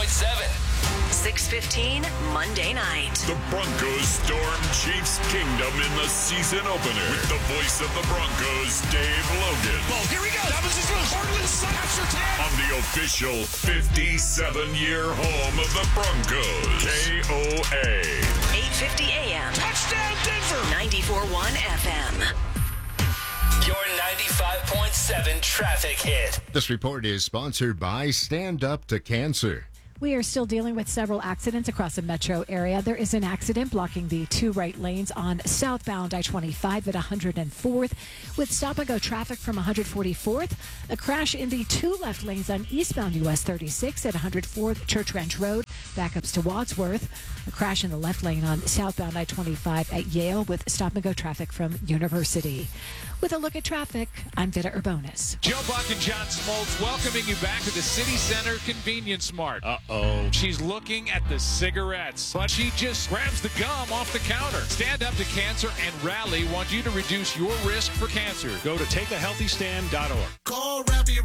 6:15 Monday night. The Broncos storm Chiefs Kingdom in the season opener with the voice of the Broncos, Dave Logan. Ball, here we go. That was his move. On the official 57-year home of the Broncos, KOA. 8:50 a.m. Touchdown, Denver. 94.1 FM. Your 95.7 traffic hit. This report is sponsored by Stand Up to Cancer. We are still dealing with several accidents across the metro area. There is an accident blocking the two right lanes on southbound I-25 at 104th with stop-and-go traffic from 144th. A crash in the two left lanes on eastbound US 36 at 104th Church Ranch Road. Backups to Wadsworth. A crash in the left lane on southbound I-25 at Yale with stop-and-go traffic from University. With a look at traffic, I'm Vita Urbonis. Joe Buck and John Smoltz welcoming you back to the City Center Convenience Mart. Uh-oh. She's looking at the cigarettes, but she just grabs the gum off the counter. Stand Up to Cancer and Rally want you to reduce your risk for cancer. Go to takeahealthystand.org. Call Rappy.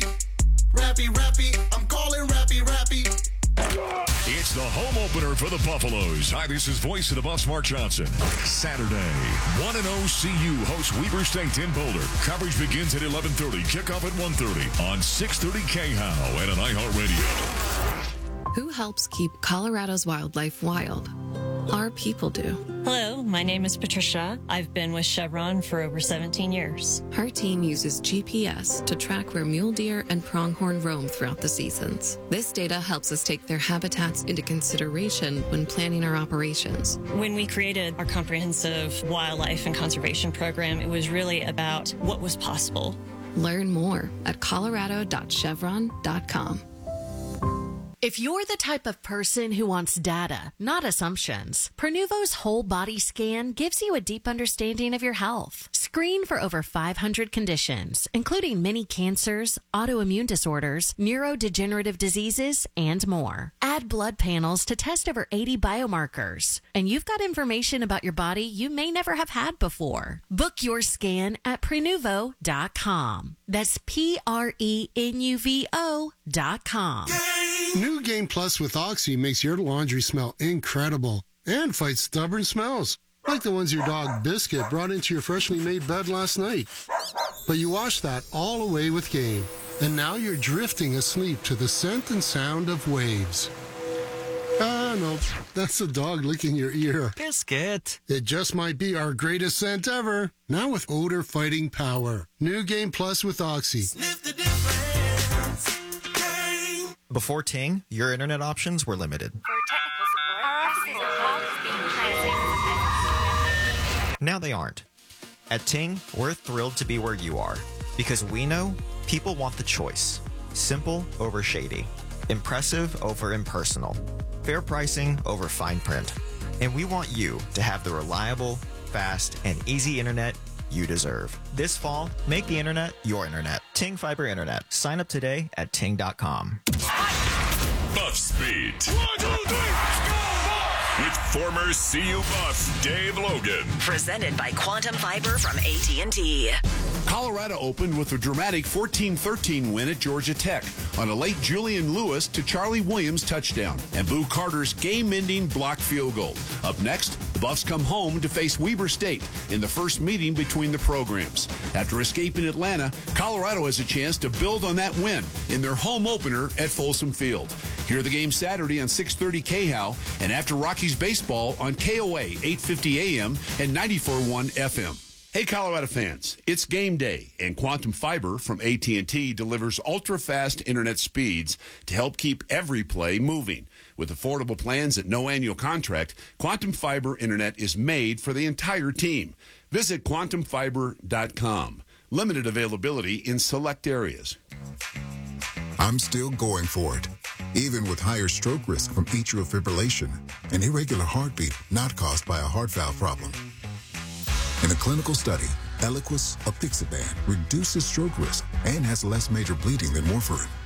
I'm calling Rappy. It's the home opener for the Buffaloes. Hi, this is voice of the Buffs, Mark Johnson. Saturday, 1-0 CU hosts Weber State in Boulder. Coverage begins at 11:30, kickoff at 1:30 on 630 KHOW and on iHeartRadio. Who helps keep Colorado's wildlife wild? Our people do. Hello, my name is Patricia. I've been with Chevron for over 17 years. Her team uses GPS to track where mule deer and pronghorn roam throughout the seasons. This data helps us take their habitats into consideration when planning our operations. When we created our comprehensive wildlife and conservation program, it was really about what was possible. Learn more at colorado.chevron.com. If you're the type of person who wants data, not assumptions, Pernuvo's whole body scan gives you a deep understanding of your health. Screen for over 500 conditions, including many cancers, autoimmune disorders, neurodegenerative diseases, and more. Add blood panels to test over 80 biomarkers. And you've got information about your body you may never have had before. Book your scan at Prenuvo.com. That's Prenuvo.com. New Game Plus with Oxy makes your laundry smell incredible and fights stubborn smells, like the ones your dog Biscuit brought into your freshly made bed last night. But you wash that all away with Game, and now you're drifting asleep to the scent and sound of waves. Ah, no, that's the dog licking your ear. Biscuit. It just might be our greatest scent ever, now with odor-fighting power. New Game Plus with Oxy. Sniff the difference. Before Ting, your internet options were limited. Now they aren't. At Ting, we're thrilled to be where you are because we know people want the choice. Simple over shady. Impressive over impersonal. Fair pricing over fine print. And we want you to have the reliable, fast, and easy internet you deserve. This fall, make the internet your internet. Ting Fiber Internet. Sign up today at ting.com. Buff Speed. 1, 2, 3, let's go! With former CU Buff Dave Logan. Presented by Quantum Fiber from AT&T. Colorado opened with a dramatic 14-13 win at Georgia Tech on a late Julian Lewis to Charlie Williams touchdown and Boo Carter's game-ending block field goal. Up next, the Buffs come home to face Weber State in the first meeting between the programs. After escaping Atlanta, Colorado has a chance to build on that win in their home opener at Folsom Field. Hear the game Saturday on 630 KHOW and after Rockies baseball on KOA 850 AM and 94.1 FM. Hey, Colorado fans, it's game day, and Quantum Fiber from AT&T delivers ultra-fast internet speeds to help keep every play moving. With affordable plans at no annual contract, Quantum Fiber Internet is made for the entire team. Visit quantumfiber.com. Limited availability in select areas. I'm still going for it, even with higher stroke risk from atrial fibrillation, an irregular heartbeat not caused by a heart valve problem. In a clinical study, Eliquis apixaban reduces stroke risk and has less major bleeding than warfarin.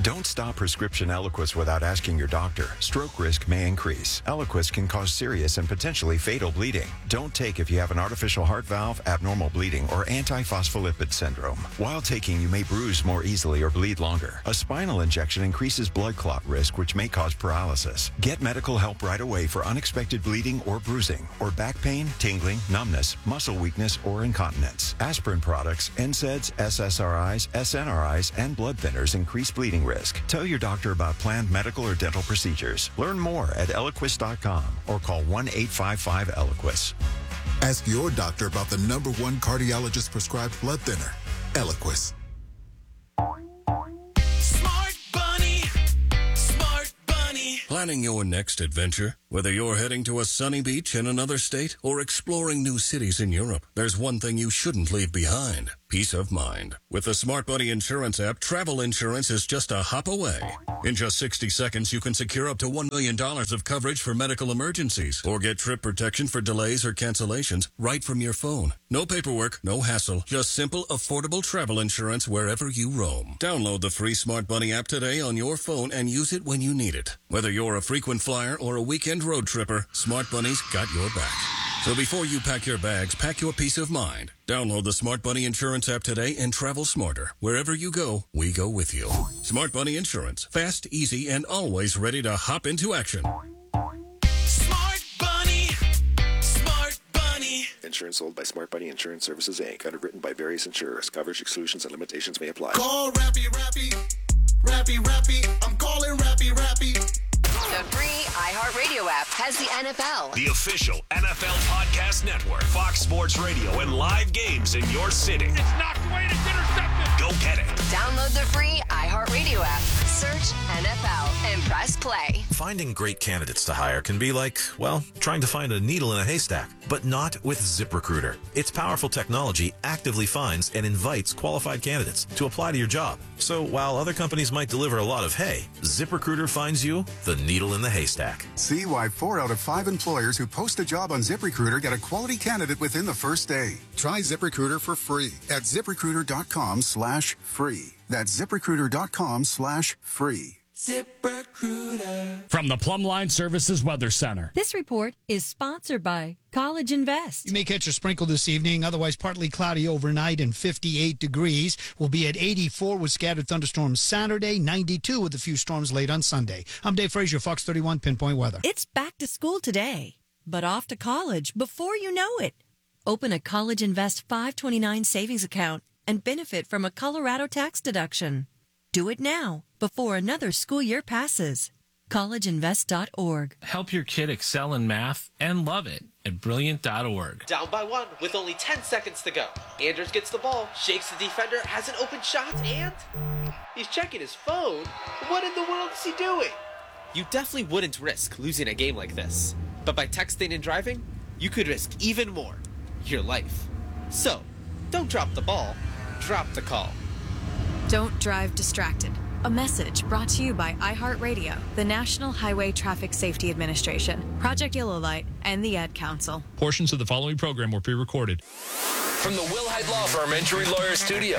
Don't stop prescription Eliquis without asking your doctor. Stroke risk may increase. Eliquis can cause serious and potentially fatal bleeding. Don't take if you have an artificial heart valve, abnormal bleeding, or antiphospholipid syndrome. While taking, you may bruise more easily or bleed longer. A spinal injection increases blood clot risk, which may cause paralysis. Get medical help right away for unexpected bleeding or bruising, or back pain, tingling, numbness, muscle weakness, or incontinence. Aspirin products, NSAIDs, SSRIs, SNRIs, and blood thinners increase bleeding risk. Tell your doctor about planned medical or dental procedures. Learn more at Eliquis.com or call 1-855-ELIQUIS. Ask your doctor about the #1 cardiologist prescribed blood thinner, Eliquis. Smart Bunny. Smart Bunny. Planning your next adventure? Whether you're heading to a sunny beach in another state or exploring new cities in Europe, there's one thing you shouldn't leave behind: peace of mind. With the Smart Bunny Insurance app, travel insurance is just a hop away. In just 60 seconds, you can secure up to $1 million of coverage for medical emergencies or get trip protection for delays or cancellations right from your phone. No paperwork, no hassle, just simple, affordable travel insurance wherever you roam. Download the free Smart Bunny app today on your phone and use it when you need it. Whether you're a frequent flyer or a weekend road tripper, Smart Bunny's got your back. So before you pack your bags, pack your peace of mind. Download the Smart Bunny Insurance app today and travel smarter. Wherever you go, we go with you. Smart Bunny Insurance. Fast, easy, and always ready to hop into action. Smart Bunny. Smart Bunny. Insurance sold by Smart Bunny Insurance Services, Inc. Underwritten by various insurers. Coverage exclusions and limitations may apply. Call Rappy Rappy. Rappy Rappy. I'm calling Rappy Rappy. The free iHeartRadio app has the NFL. The official NFL podcast network. Fox Sports Radio and live games in your city. It's knocked away and it's intercepted. Go get it. Download the free iHeartRadio app. Search NFL and press play. Finding great candidates to hire can be like, well, trying to find a needle in a haystack, but not with ZipRecruiter. Its powerful technology actively finds and invites qualified candidates to apply to your job. So while other companies might deliver a lot of hay, ZipRecruiter finds you the needle in the haystack. See why 4 out of 5 employers who post a job on ZipRecruiter get a quality candidate within the first day. Try ZipRecruiter for free at ZipRecruiter.com/free. That's ZipRecruiter.com/free. ZipRecruiter. From the Plumline Services Weather Center. This report is sponsored by College Invest. You may catch a sprinkle this evening, otherwise partly cloudy overnight and 58 degrees. We'll be at 84 with scattered thunderstorms Saturday, 92 with a few storms late on Sunday. I'm Dave Frazier, Fox 31 Pinpoint Weather. It's back to school today, but off to college before you know it. Open a College Invest 529 savings account and benefit from a Colorado tax deduction. Do it now, before another school year passes. collegeinvest.org. Help your kid excel in math and love it at brilliant.org. Down by 1 with only 10 seconds to go. Andrews gets the ball, shakes the defender, has an open shot, and he's checking his phone. What in the world is he doing? You definitely wouldn't risk losing a game like this. But by texting and driving, you could risk even more. Your life. So, don't drop the ball, drop the call. Don't drive distracted. A message brought to you by iHeartRadio, the National Highway Traffic Safety Administration, Project Yellow Light, and the Ad Council. Portions of the following program were pre-recorded. From the Wilhite Law Firm Injury Lawyer Studio,